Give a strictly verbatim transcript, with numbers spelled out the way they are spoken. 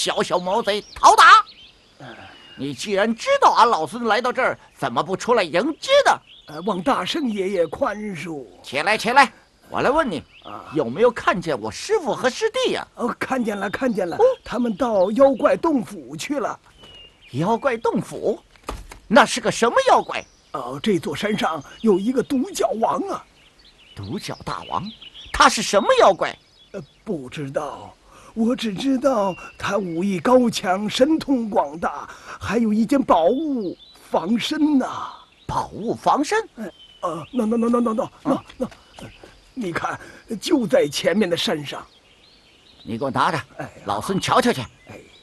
小小毛贼，讨打！你既然知道俺老孙来到这儿，怎么不出来迎接呢？ 呃，望大圣爷爷宽恕。 起来，起来！我来问你，啊、有没有看见我师傅和师弟呀、 啊？哦，看见了，看见了，哦、他们到妖怪洞府去了。 妖怪洞府？那是个什么妖怪？ 哦，这座山上有一个独角王啊。 独角大王？他是什么妖怪？ 呃，不知道。我只知道他武艺高强，神通广大，还有一件宝物防身呐、啊。 宝物防身？ 哎，呃，那那那那那那那那，你看，就在前面的山上。 你给我拿着， 哎， 老孙瞧瞧去。 哎。